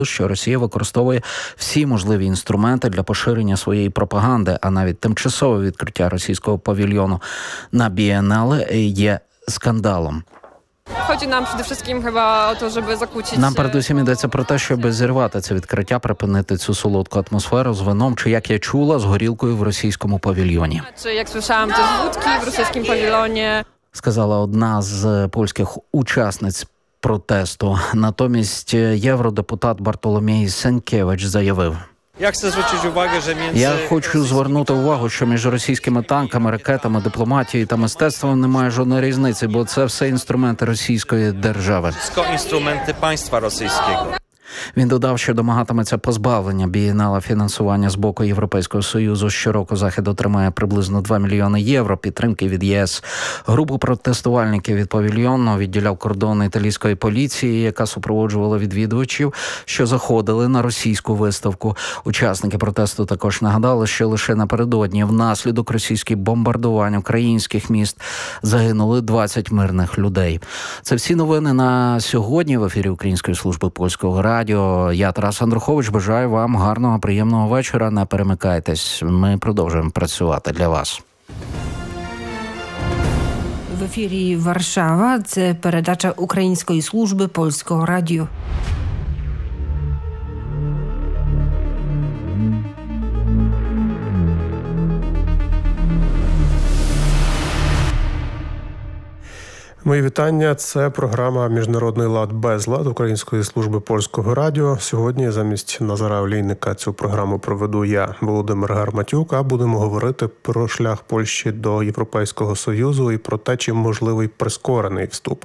що Росія використовує всі можливі інструменти для поширення своєї пропаганди, а навіть тимчасове відкриття російського павільйону на Бієнале є скандалом. Нам передусім йдеться про те, щоб зірвати це відкриття, припинити цю солодку атмосферу з вином, чи, як я чула, з горілкою в російському павільйоні. Чи, як słyszałam, też wódki w rosyjskim pawilionie. Сказала одна з польських учасниць протесту. Натомість євродепутат Бартоломій Сенкевич заявив: Я хочу звернути увагу, що між російськими танками, ракетами, дипломатією та мистецтвом немає жодної різниці, бо це все інструменти російської держави. Інструменти państwa російського. Він додав, що домагатиметься позбавлення Бієнала фінансування з боку Європейського Союзу. Щороку Захід отримає приблизно 2 мільйони євро підтримки від ЄС. Групу протестувальників від павільйону відділяв кордон італійської поліції, яка супроводжувала відвідувачів, що заходили на російську виставку. Учасники протесту також нагадали, що лише напередодні внаслідок російських бомбардувань українських міст загинули 20 мирних людей. Це всі новини на сьогодні в ефірі Української служби польського радіо. Я, Тарас Андрухович, бажаю вам гарного, приємного вечора. Не перемикайтесь. Ми продовжуємо працювати для вас. В ефірі Варшава. Це передача Української служби польського радіо. Мої вітання. Це програма «Міжнародний лад. Безлад» Української служби польського радіо. Сьогодні замість Назара Олійника цю програму проведу я, Володимир Гарматюк, а будемо говорити про шлях Польщі до Європейського Союзу і про те, чим можливий прискорений вступ.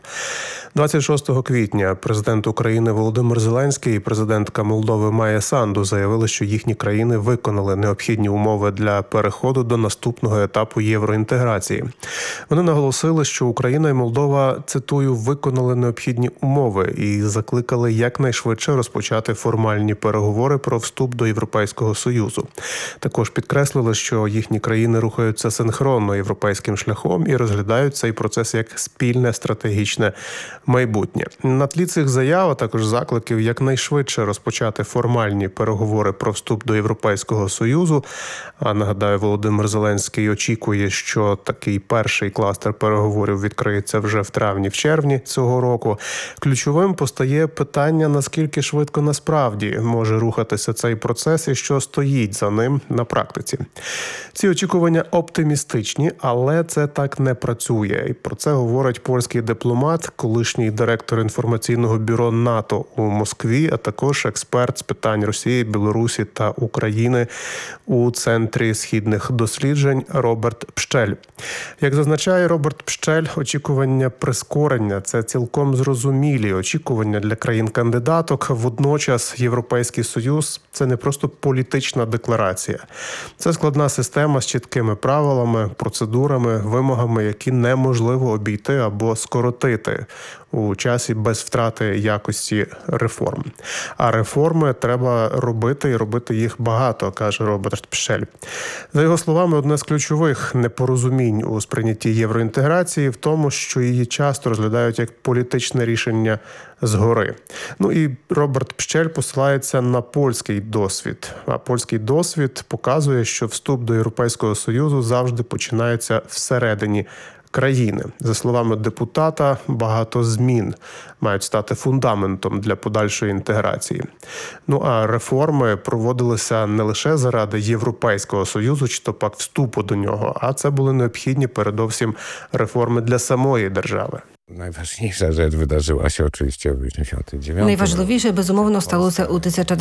26 квітня президент України Володимир Зеленський і президентка Молдови Майя Санду заявили, що їхні країни виконали необхідні умови для переходу до наступного етапу євроінтеграції. Вони наголосили, що Україна і Молдова, цитую, виконали необхідні умови і закликали якнайшвидше розпочати формальні переговори про вступ до Європейського Союзу. Також підкреслили, що їхні країни рухаються синхронно європейським шляхом і розглядають цей процес як спільне стратегічне майбутнє. На тлі цих заяв, а також закликів якнайшвидше розпочати формальні переговори про вступ до Європейського Союзу, а нагадаю, Володимир Зеленський очікує, що такий перший кластер переговорів відкриється вже в травні-червні цього року. Ключовим постає питання, наскільки швидко насправді може рухатися цей процес і що стоїть за ним на практиці. Ці очікування оптимістичні, але це так не працює. І про це говорить польський дипломат, колишній директор інформаційного бюро НАТО у Москві, а також експерт з питань Росії, Білорусі та України у Центрі східних досліджень Роберт Пщель. Як зазначає Роберт Пщель, очікування прискорення – це цілком зрозумілі очікування для країн-кандидаток. Водночас Європейський Союз – це не просто політична декларація. Це складна система з чіткими правилами, процедурами, вимогами, які неможливо обійти або скоротити у часі без втрати якості реформ. А реформи треба робити і робити їх багато, каже Роберт Пщель. За його словами, одне з ключових непорозумінь у сприйнятті євроінтеграції в тому, що її часто розглядають як політичне рішення згори. Ну і Роберт Пщель посилається на польський досвід. А польський досвід показує, що вступ до Європейського Союзу завжди починається всередині країни. За словами депутата, багато змін мають стати фундаментом для подальшої інтеграції. Ну а реформи проводилися не лише заради Європейського Союзу, чи то пак вступу до нього, а це були необхідні передовсім реформи для самої держави. Najważniejsza rzecz wydarzyła się oczywiście w 1989. Найважливіше, безумовно, сталося у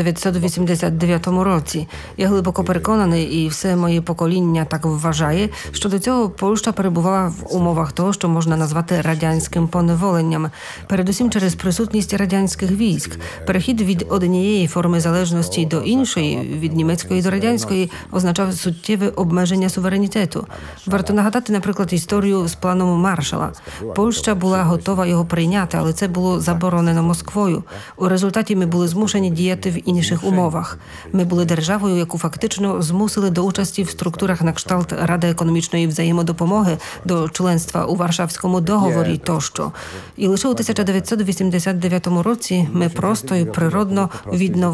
1989 році. Я глибоко переконаний, і все моє покоління так вважає, що до цього Польща перебувала в умовах того, що можна назвати радянським поневоленням. Передусім через присутність радянських військ. Перехід від однієї форми залежності до іншої, від німецької до радянської, означав суттєве обмеження суверенітету. Варто нагадати, наприклад, історію з планом Маршала. Польща була була готова його прийняти, але це було заборонено Москвою. У результаті ми були змушені діяти в інших умовах. Ми були державою, яку фактично змусили до участі в структурах на кшталт Ради економічної взаємодопомоги, до членства у Варшавському договорі тощо. І лише у 1989 році ми просто і природно відновили